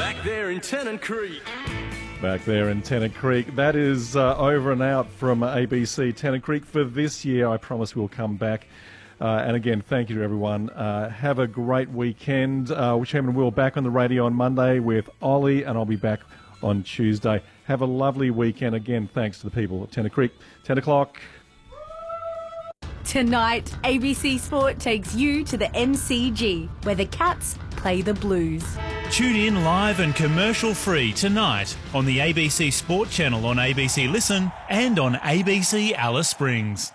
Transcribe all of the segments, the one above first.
Back there in Tennant Creek. Back there in Tennant Creek. That is over and out from ABC Tennant Creek for this year. I promise we'll come back. And again, thank you to everyone. Have a great weekend. Chairman Will back on the radio on Monday with Ollie, and I'll be back on Tuesday. Have a lovely weekend. Again, thanks to the people of Tennant Creek. 10 o'clock. Tonight, ABC Sport takes you to the MCG, where the Cats play the Blues. Tune in live and commercial-free tonight on the ABC Sport channel on ABC Listen and on ABC Alice Springs.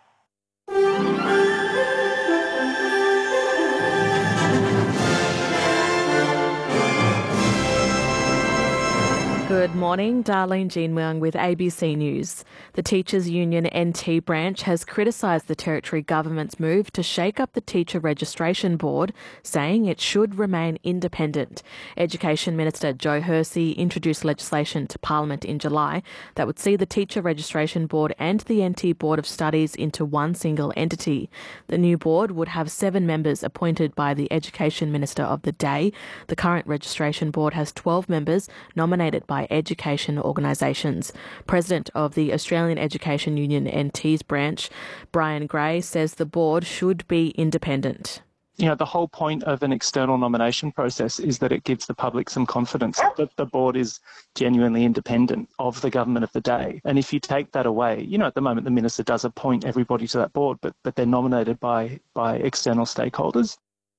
Good morning, Darlene Jean Muang with ABC News. The Teachers Union NT branch has criticised the Territory Government's move to shake up the Teacher Registration Board, saying it should remain independent. Education Minister Joe Hersey introduced legislation to Parliament in July that would see the Teacher Registration Board and the NT Board of Studies into one single entity. The new board would have 7 members appointed by the Education Minister of the day. The current Registration Board has 12 members nominated by education organisations. President of the Australian Education Union NT's branch, Brian Gray, says the board should be independent. You know, the whole point of an external nomination process is that it gives the public some confidence that the board is genuinely independent of the government of the day. And if you take that away, you know, at the moment the minister does appoint everybody to that board, but they're nominated by external stakeholders.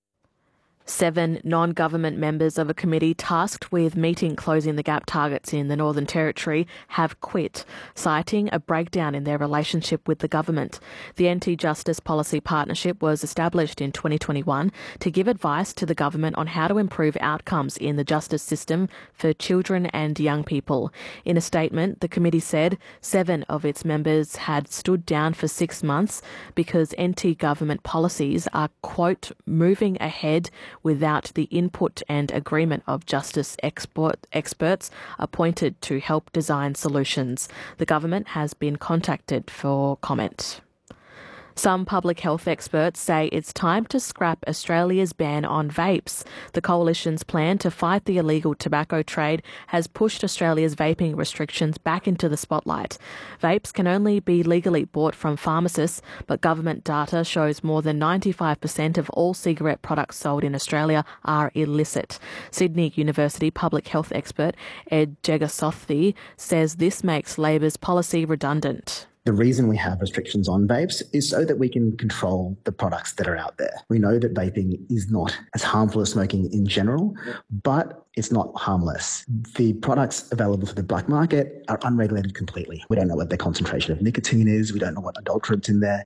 7 non-government members of a committee tasked with meeting Closing the Gap targets in the Northern Territory have quit, citing a breakdown in their relationship with the government. The Anti-Justice Policy Partnership was established in 2021 to give advice to the government on how to improve outcomes in the justice system for children and young people. In a statement, the committee said 7 of its members had stood down for 6 months because NT government policies are, quote, moving ahead without the input and agreement of justice experts appointed to help design solutions. The government has been contacted for comment. Some public health experts say it's time to scrap Australia's ban on vapes. The Coalition's plan to fight the illegal tobacco trade has pushed Australia's vaping restrictions back into the spotlight. Vapes can only be legally bought from pharmacists, but government data shows more than 95% of all cigarette products sold in Australia are illicit. Sydney University public health expert Ed Jegasothi says this makes Labor's policy redundant. The reason we have restrictions on vapes is so that we can control the products that are out there. We know that vaping is not as harmful as smoking in general, but it's not harmless. The products available for the black market are unregulated completely. We don't know what the concentration of nicotine is. We don't know what adulterants in there.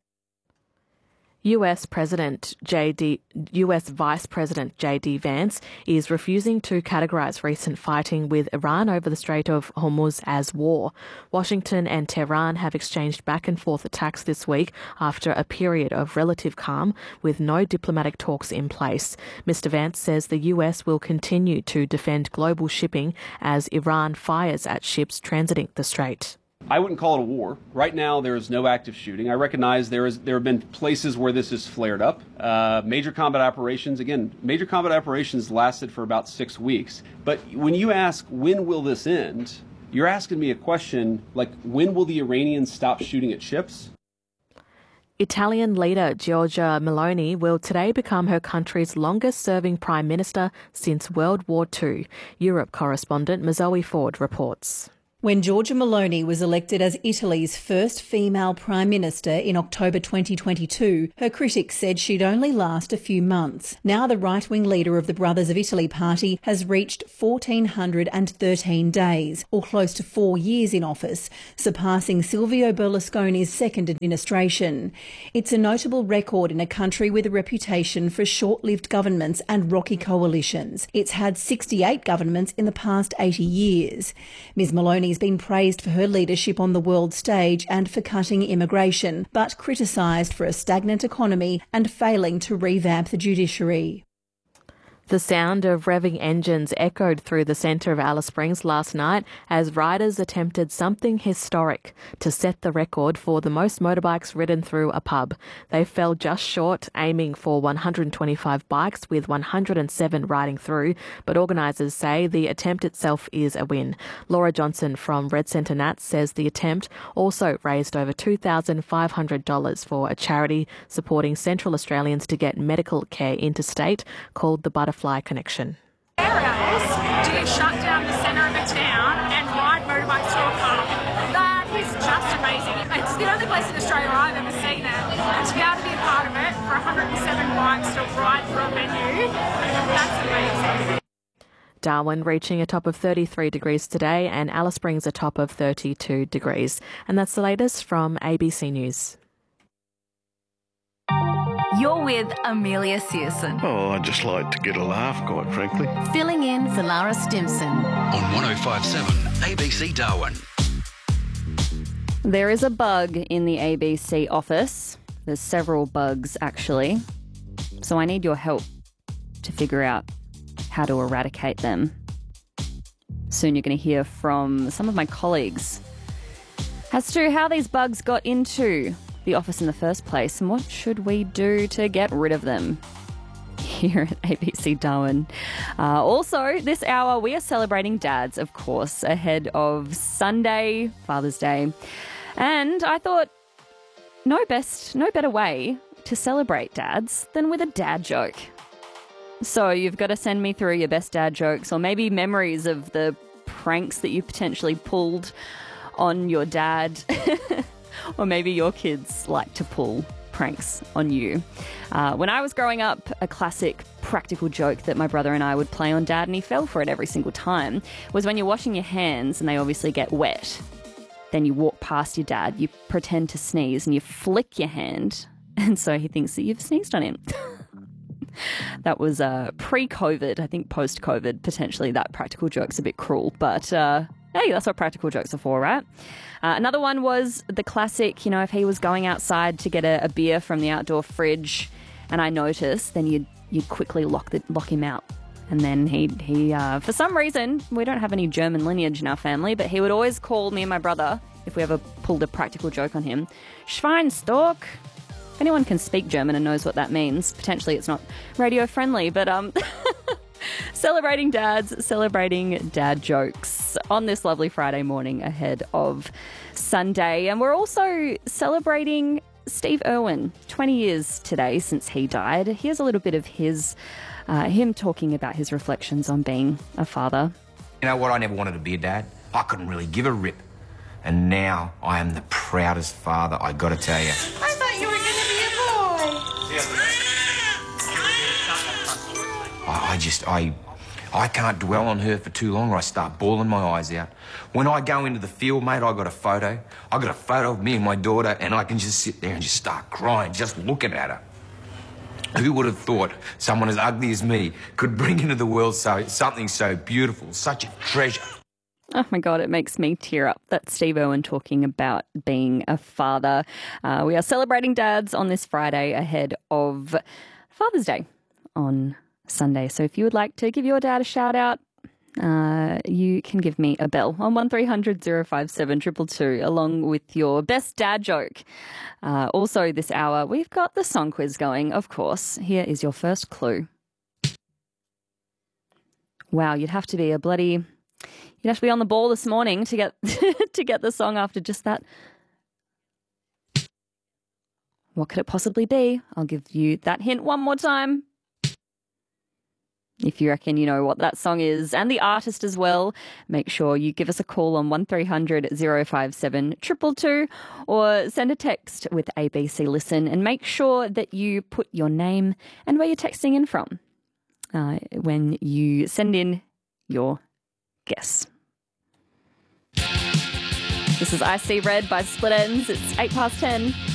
US Vice President J.D. Vance is refusing to categorise recent fighting with Iran over the Strait of Hormuz as war. Washington and Tehran have exchanged back and forth attacks this week after a period of relative calm with no diplomatic talks in place. Mr. Vance says the US will continue to defend global shipping as Iran fires at ships transiting the strait. I wouldn't call it a war. Right now, there is no active shooting. I recognize there have been places where this has flared up. Major combat operations lasted for about 6 weeks. But when you ask, when will this end, you're asking me a question like, when will the Iranians stop shooting at ships? Italian leader Giorgia Meloni will today become her country's longest-serving Prime Minister since World War II. Europe correspondent Mazoe Ford reports. When Giorgia Meloni was elected as Italy's first female Prime Minister in October 2022, her critics said she'd only last a few months. Now the right-wing leader of the Brothers of Italy party has reached 1,413 days, or close to 4 years in office, surpassing Silvio Berlusconi's second administration. It's a notable record in a country with a reputation for short-lived governments and rocky coalitions. It's had 68 governments in the past 80 years. Ms Meloni has been praised for her leadership on the world stage and for cutting immigration, but criticised for a stagnant economy and failing to revamp the judiciary. The sound of revving engines echoed through the centre of Alice Springs last night as riders attempted something historic to set the record for the most motorbikes ridden through a pub. They fell just short, aiming for 125 bikes with 107 riding through, but organisers say the attempt itself is a win. Laura Johnson from Red Centre Nats says the attempt also raised over $2,500 for a charity supporting Central Australians to get medical care interstate called the Butterfly Connection. Where else do you shut down the centre of a town and ride motorbikes to a pub? That is just amazing. It's the only place in Australia I've ever seen it. And to be able to be a part of it for 107 bikes to ride through a venue, that's amazing. Darwin reaching a top of 33 degrees today and Alice Springs a top of 32 degrees. And that's the latest from ABC News. You're with Amelia Searson. Oh, I just like to get a laugh, quite frankly. Filling in for Lara Stimson. On 105.7 ABC Darwin. There is a bug in the ABC office. There's several bugs, actually. So I need your help to figure out how to eradicate them. Soon you're going to hear from some of my colleagues as to how these bugs got into the office in the first place and what should we do to get rid of them here at ABC Darwin. Also, this hour we are celebrating dads, of course, ahead of Sunday, Father's Day. And I thought no better way to celebrate dads than with a dad joke. So you've got to send me through your best dad jokes or maybe memories of the pranks that you potentially pulled on your dad. Or maybe your kids like to pull pranks on you. When I was growing up, a classic practical joke that my brother and I would play on Dad, and he fell for it every single time, was when you're washing your hands and they obviously get wet. Then you walk past your dad, you pretend to sneeze and you flick your hand, and so he thinks that you've sneezed on him. That was pre-COVID. I think post-COVID, potentially that practical joke's a bit cruel, but hey, that's what practical jokes are for, right? Another one was the classic, if he was going outside to get a beer from the outdoor fridge and I noticed, then you'd quickly lock him out. And then he for some reason, we don't have any German lineage in our family, but he would always call me and my brother, if we ever pulled a practical joke on him, Schweinstock. If anyone can speak German and knows what that means, potentially it's not radio friendly, but celebrating dads, celebrating dad jokes on this lovely Friday morning ahead of Sunday. And we're also celebrating Steve Irwin, 20 years today since he died. Here's a little bit of him talking about his reflections on being a father. You know what? I never wanted to be a dad. I couldn't really give a rip. And now I am the proudest father, I got to tell you. I thought you were going to be a boy. I can't dwell on her for too long or I start bawling my eyes out. When I go into the field, mate, I got a photo. I got a photo of me and my daughter, and I can just sit there and just start crying, just looking at her. Who would have thought someone as ugly as me could bring into the world something so beautiful, such a treasure? Oh my God, it makes me tear up. That's Steve Irwin talking about being a father. We are celebrating dads on this Friday ahead of Father's Day on Sunday. So if you would like to give your dad a shout out, you can give me a bell on 1300 057 222 along with your best dad joke. Also this hour, we've got the song quiz going, of course. Here is your first clue. Wow, you'd have to be on the ball this morning to get to get the song after just that. What could it possibly be? I'll give you that hint one more time. If you reckon you know what that song is and the artist as well, make sure you give us a call on 1300 057 222 or send a text with ABC Listen and make sure that you put your name and where you're texting in from when you send in your guess. This is I See Red by Split Ends. It's 10:08.